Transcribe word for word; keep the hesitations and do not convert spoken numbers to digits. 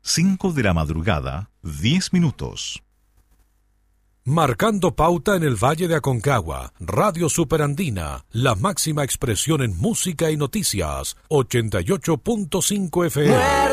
cinco de la madrugada, diez minutos. Marcando pauta en el Valle de Aconcagua, Radio Superandina, la máxima expresión en música y noticias, ochenta y ocho punto cinco F M.